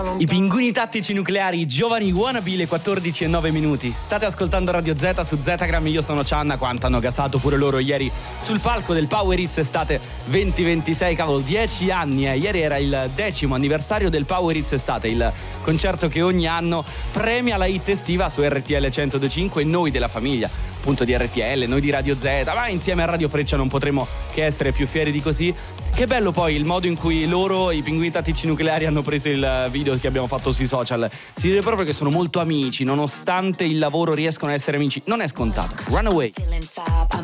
I pinguini tattici nucleari, giovani wannabe, le 14:09. State ascoltando Radio Z su Zetagram, io sono Cianna. Quanto hanno gasato pure loro ieri sul palco del Power Hits Estate 2026, cavolo, 10 anni, Ieri era il 10° anniversario del Power Hits Estate, il concerto che ogni anno premia la hit estiva su RTL 102.5 e noi della famiglia, appunto, di RTL, noi di Radio Z, ma insieme a Radio Freccia non potremo che essere più fieri di così. Che bello poi il modo in cui loro, i pinguini tattici nucleari, hanno preso il video che abbiamo fatto sui social. Si vede proprio che sono molto amici, nonostante il lavoro riescono a essere amici. Non è scontato. Runaway.